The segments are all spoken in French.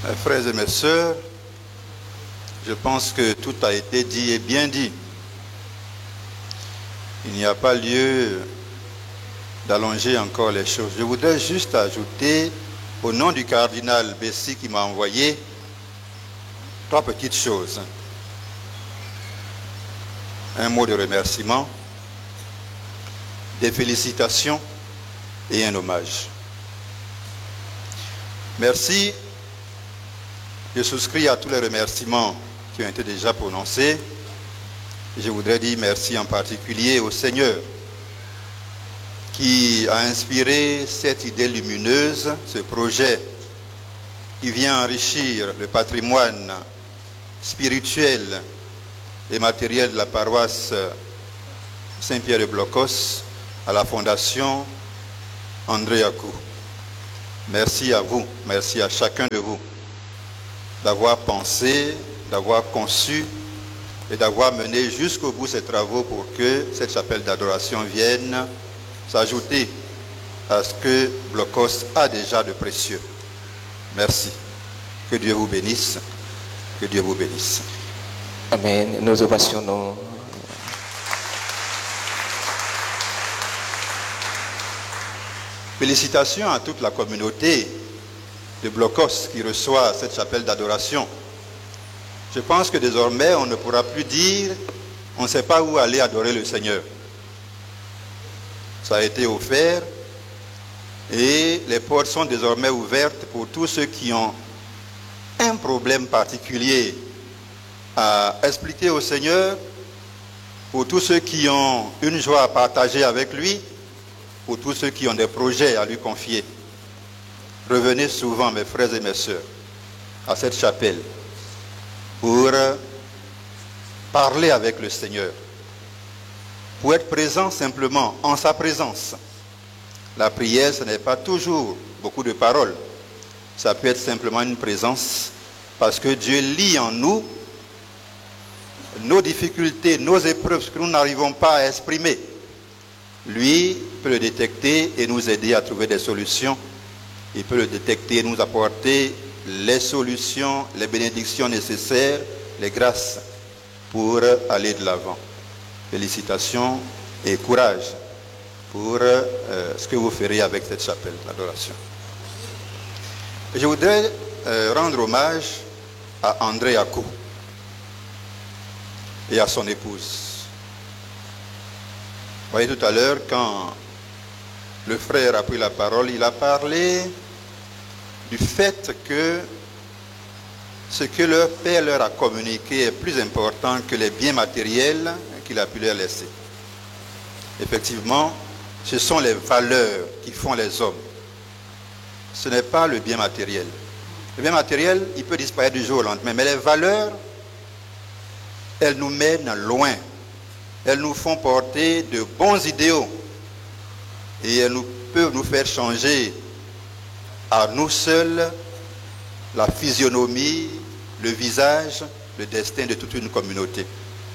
Mes frères et mes sœurs, je pense que tout a été dit et bien dit. Il n'y a pas lieu d'allonger encore les choses. Je voudrais juste ajouter, au nom du cardinal Bessi qui m'a envoyé, 3 petites choses. Un mot de remerciement, des félicitations et un hommage. Merci. Je souscris à tous les remerciements qui ont été déjà prononcés. Je voudrais dire merci en particulier au Seigneur qui a inspiré cette idée lumineuse, ce projet qui vient enrichir le patrimoine spirituel et matériel de la paroisse Saint-Pierre de Blocos à la Fondation André Yakou. Merci à vous, merci à chacun de vous d'avoir pensé, d'avoir conçu et d'avoir mené jusqu'au bout ces travaux pour que cette chapelle d'adoration vienne s'ajouter à ce que Blocos a déjà de précieux. Merci. Que Dieu vous bénisse. Que Dieu vous bénisse. Amen. Nous ovationnons. Félicitations à toute la communauté de Blocos qui reçoit cette chapelle d'adoration. Je pense que désormais, on ne pourra plus dire on ne sait pas où aller adorer le Seigneur. Ça a été offert et les portes sont désormais ouvertes pour tous ceux qui ont un problème particulier à expliquer au Seigneur, pour tous ceux qui ont une joie à partager avec lui, pour tous ceux qui ont des projets à lui confier. Revenez souvent, mes frères et mes sœurs, à cette chapelle pour parler avec le Seigneur, pour être présent simplement en sa présence. La prière, ce n'est pas toujours beaucoup de paroles. Ça peut être simplement une présence parce que Dieu lit en nous nos difficultés, nos épreuves, ce que nous n'arrivons pas à exprimer. Lui peut le détecter et nous aider à trouver des solutions. Il peut le détecter et nous apporter les solutions, les bénédictions nécessaires, les grâces pour aller de l'avant. Félicitations et courage pour ce que vous ferez avec cette chapelle d'adoration. Je voudrais rendre hommage à André Yakou et à son épouse. Vous voyez tout à l'heure, quand le frère a pris la parole, il a parlé du fait que ce que leur père leur a communiqué est plus important que les biens matériels qu'il a pu leur laisser. Effectivement, ce sont les valeurs qui font les hommes. Ce n'est pas le bien matériel. Le bien matériel, il peut disparaître du jour au lendemain, mais les valeurs, elles nous mènent loin. Elles nous font porter de bons idéaux et elles peuvent nous faire changer à nous seuls la physionomie, le visage, le destin de toute une communauté.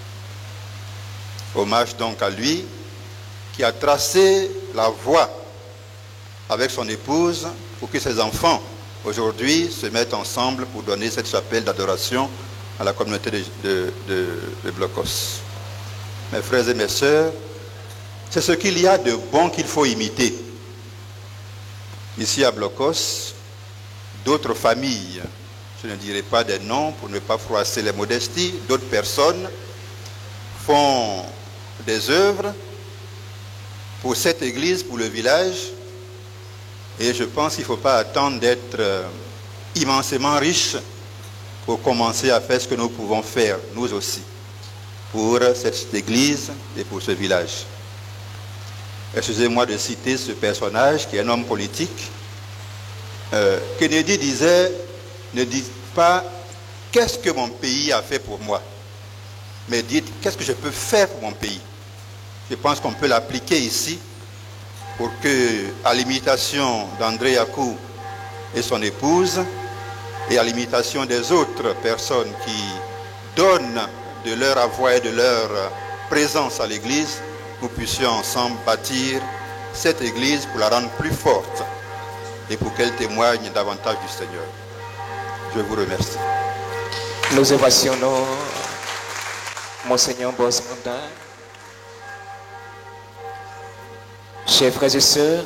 Hommage donc à lui qui a tracé la voie avec son épouse pour que ses enfants aujourd'hui se mettent ensemble pour donner cette chapelle d'adoration à la communauté de Blocos. Mes frères et mes sœurs, c'est ce qu'il y a de bon qu'il faut imiter. Ici à Blocos, d'autres familles, je ne dirai pas des noms pour ne pas froisser les modesties, d'autres personnes font des œuvres pour cette église, pour le village, et je pense qu'il ne faut pas attendre d'être immensément riche pour commencer à faire ce que nous pouvons faire, nous aussi, pour cette église et pour ce village. Excusez-moi de citer ce personnage qui est un homme politique. Kennedy disait, ne dites pas qu'est-ce que mon pays a fait pour moi, mais dites qu'est-ce que je peux faire pour mon pays. Je pense qu'on peut l'appliquer ici pour que, à l'imitation d'André Yakou et son épouse, et à l'imitation des autres personnes qui donnent de leur avoir et de leur présence à l'église, nous puissions ensemble bâtir cette église pour la rendre plus forte et pour qu'elle témoigne davantage du Seigneur. Je vous remercie. Nous ovationnons Monseigneur Bosmanda. Chers frères et sœurs,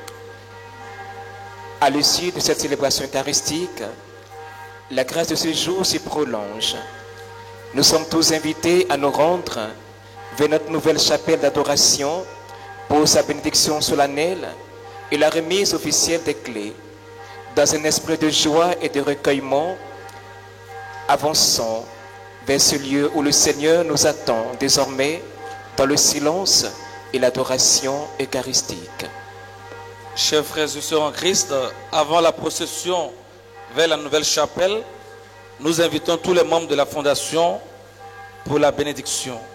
à l'issue de cette célébration eucharistique, la grâce de ce jour se prolonge. Nous sommes tous invités à nous rendre vers notre nouvelle chapelle d'adoration pour sa bénédiction solennelle et la remise officielle des clés. Dans un esprit de joie et de recueillement, avançons vers ce lieu où le Seigneur nous attend désormais dans le silence et l'adoration eucharistique. Chers frères et sœurs en Christ, avant la procession vers la nouvelle chapelle, nous invitons tous les membres de la Fondation pour la bénédiction.